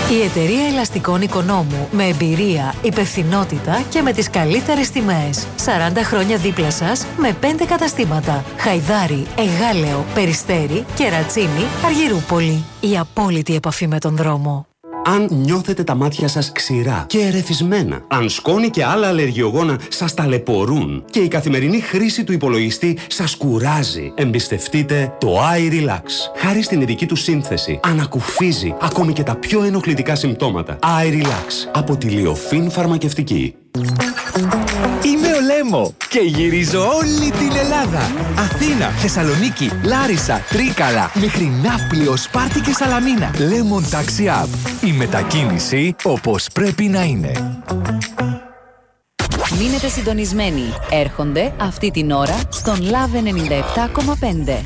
Η εταιρεία ελαστικών Οικονόμου, με εμπειρία, υπευθυνότητα και με τις καλύτερες τιμές. 40 χρόνια δίπλα σας με 5 καταστήματα. Χαϊδάρι, Εγάλεο, Περιστέρι, Κερατσίνη, Αργυρούπολη. Η απόλυτη επαφή με τον δρόμο. Αν νιώθετε τα μάτια σας ξηρά και ερεθισμένα, αν σκόνη και άλλα αλλεργιογόνα σας ταλαιπωρούν και η καθημερινή χρήση του υπολογιστή σας κουράζει, εμπιστευτείτε το iRelax. Χάρη στην ειδική του σύνθεση, ανακουφίζει ακόμη και τα πιο ενοχλητικά συμπτώματα. iRelax από τη Λιοφίν Φαρμακευτική. Είμαι ο Λέμο και γυρίζω όλη την Ελλάδα. Αθήνα, Θεσσαλονίκη, Λάρισα, Τρίκαλα, μέχρι Ναύπλιο, Σπάρτη και Σαλαμίνα. Lemon Taxi App. Η μετακίνηση όπως πρέπει να είναι. Μείνετε συντονισμένοι. Έρχονται αυτή την ώρα στον Love 97,5.